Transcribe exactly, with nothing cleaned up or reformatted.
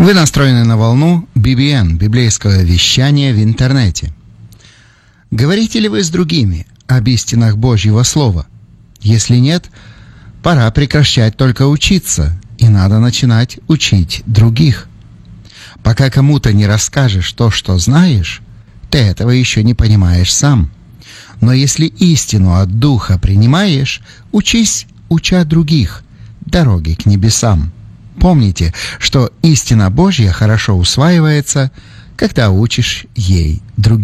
Вы настроены на волну би би эн, библейского вещания в интернете. Говорите ли вы с другими об истинах Божьего Слова? Если нет, пора прекращать только учиться, и надо начинать учить других. Пока кому-то не расскажешь то, что знаешь, ты этого еще не понимаешь сам. Но если истину от Духа принимаешь, учись, уча других, дороги к небесам. Помните, что истина Божья хорошо усваивается, когда учишь ей других.